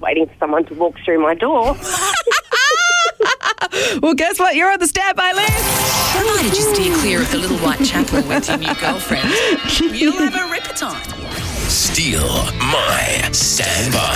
waiting for someone to walk through my door. Well, guess what? You're on the standby list. Provided you steer clear of the little white chapel with your new girlfriend, you'll have a ripper time. Steal My Standby.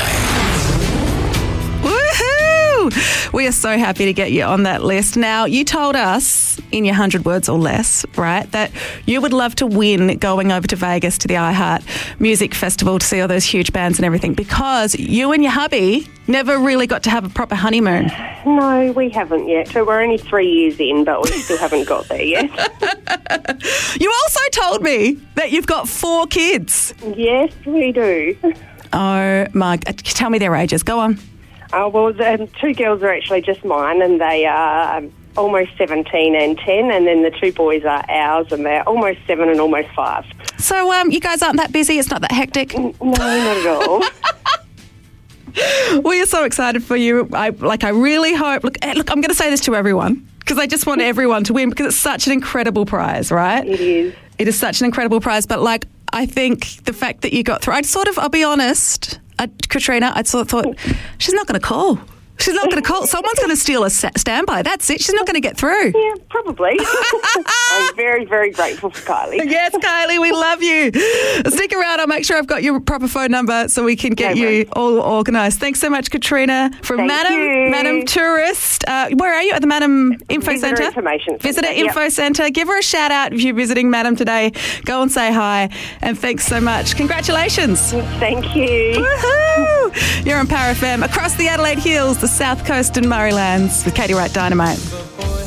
Woohoo! We are so happy to get you on that list. Now, you told us in your 100 words or less, right, that you would love to win going over to Vegas to the iHeart Music Festival to see all those huge bands and everything because you and your hubby never really got to have a proper honeymoon. No, we haven't yet. So we're only 3 years in, but we still haven't got there yet. You also told me that you've got 4 kids. Yes, we do. Oh, my. Tell me their ages. Go on. Well, the 2 girls are actually just mine, and they are almost 17 and 10, and then the 2 boys are ours, and they're almost 7 and almost 5. So you guys aren't that busy? It's not that hectic? No, not at all. We are so excited for you. I really hope... Look, I'm going to say this to everyone because I just want everyone to win because it's such an incredible prize, right? It is. It is such an incredible prize, but, I think the fact that you got through... I'll be honest... Katrina, I sort of thought, she's not going to call. She's not going to call. Someone's going to steal a standby. That's it. She's not going to get through. Yeah, probably. I'm very, very grateful for Kylie. Yes, Kylie, we love you. Stick around. I'll make sure I've got your proper phone number so we can get you all organised. Thanks so much, Katrina, from Madam Tourist. Where are you? At the Madam Info Centre? Visitor Info Centre. Give her a shout out if you're visiting Madam today. Go and say hi. And thanks so much. Congratulations. Thank you. Woohoo! You're on Power FM across the Adelaide Hills, the South Coast and Murray Lands with Katie Wright Dynamite.